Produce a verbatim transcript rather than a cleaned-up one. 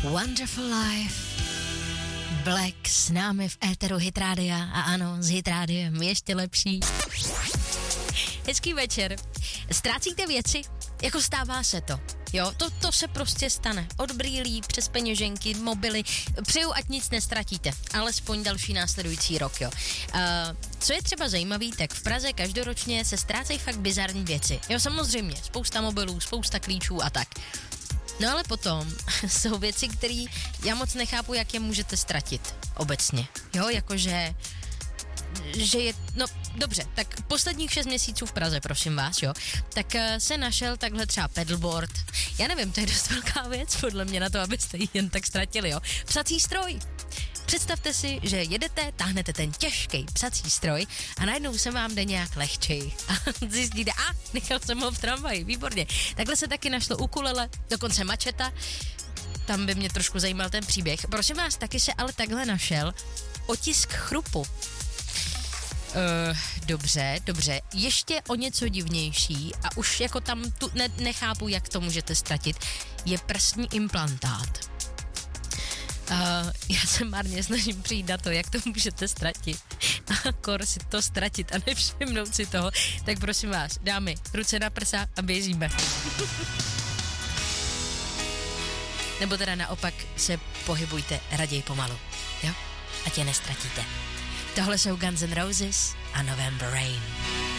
Wonderful Life. Black s námi v éteru Hitrádia a ano, s Hitrádiem ještě lepší. Hezký večer. Ztrácíte věci? Jako stává se to. Jo, to, to se prostě stane. Od brýlí přes peněženky, mobily. Přeju, ať nic nestratíte. Alespoň další následující rok, jo. Uh, co je třeba zajímavý, tak v Praze každoročně se ztrácejí fakt bizarní věci. Jo, samozřejmě, spousta mobilů, spousta klíčů a tak. No ale potom jsou věci, které já moc nechápu, jak je můžete ztratit obecně. Jo, jakože že je, no dobře, tak posledních šest měsíců v Praze, prosím vás, jo, tak uh, se našel takhle třeba pedalboard. Já nevím, to je dost velká věc podle mě na to, abyste ji jen tak ztratili, jo. Psací stroj. Představte si, že jedete, táhnete ten těžký psací stroj a najednou se vám jde nějak lehčej. A zjistíte, a nechal jsem ho v tramvaji, výborně. Takhle se taky našlo ukulele, dokonce mačeta. Tam by mě trošku zajímal ten příběh. Prosím vás, taky se ale takhle našel otisk chrupu. Uh, dobře, dobře. Ještě o něco divnější a už jako tam tu ne, nechápu, jak to můžete ztratit, je prsní implantát. Uh, já se marně snažím přijít na to, jak to můžete ztratit. A kor si to ztratit a nevšimnout si toho. Tak prosím vás, dámy, ruce na prsa a běžíme. Nebo teda naopak se pohybujte raději pomalu, jo? Ať je nestratíte. Tohle jsou Guns N' Roses a November Rain.